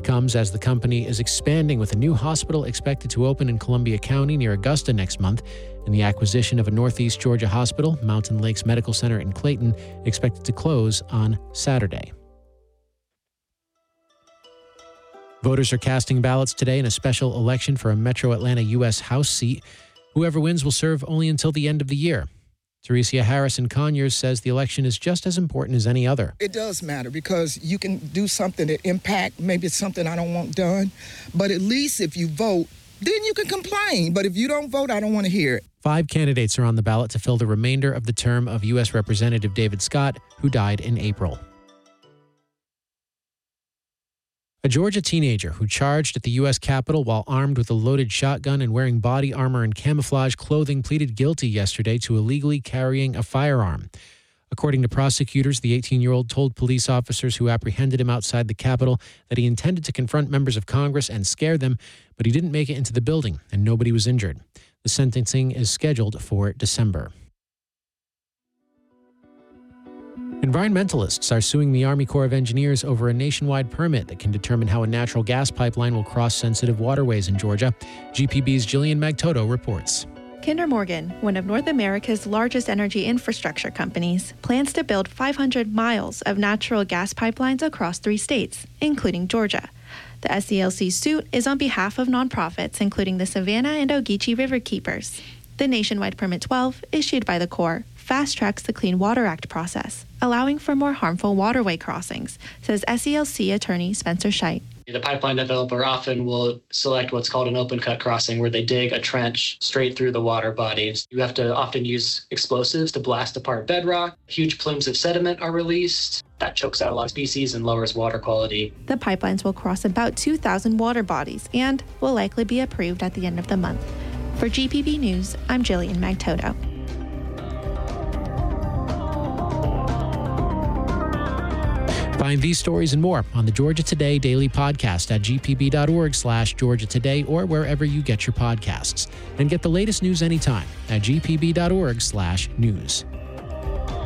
support comes as the company is expanding with a new hospital expected to open in Columbia County near Augusta next month, and the acquisition of a Northeast Georgia hospital, Mountain Lakes Medical Center in Clayton, expected to close on Saturday. Voters are casting ballots today in a special election for a Metro Atlanta U.S. House seat. Whoever wins will serve only until the end of the year. Teresia Harrison Conyers says the election is just as important as any other. It does matter because you can do something that impact, maybe it's something I don't want done, but at least if you vote, then you can complain. But if you don't vote, I don't want to hear it. 5 candidates are on the ballot to fill the remainder of the term of U.S. Representative David Scott, who died in April. A Georgia teenager who charged at the U.S. Capitol while armed with a loaded shotgun and wearing body armor and camouflage clothing pleaded guilty yesterday to illegally carrying a firearm. According to prosecutors, the 18-year-old told police officers who apprehended him outside the Capitol that he intended to confront members of Congress and scare them, but he didn't make it into the building and nobody was injured. The sentencing is scheduled for December. Environmentalists are suing the Army Corps of Engineers over a nationwide permit that can determine how a natural gas pipeline will cross sensitive waterways in Georgia. GPB's Jillian Magtoto reports. Kinder Morgan, one of North America's largest energy infrastructure companies, plans to build 500 miles of natural gas pipelines across 3 states, including Georgia. The SCLC suit is on behalf of nonprofits, including the Savannah and Ogeechee River Keepers. The nationwide Permit 12, issued by the Corps, fast-tracks the Clean Water Act process, allowing for more harmful waterway crossings, says SCLC attorney Spencer Scheidt. The pipeline developer often will select what's called an open cut crossing, where they dig a trench straight through the water bodies. You have to often use explosives to blast apart bedrock. Huge plumes of sediment are released. That chokes out a lot of species and lowers water quality. The pipelines will cross about 2,000 water bodies and will likely be approved at the end of the month. For GPB News, I'm Jillian Magtoto. Find these stories and more on the Georgia Today Daily Podcast at gpb.org/Georgia Today or wherever you get your podcasts. And get the latest news anytime at gpb.org/news.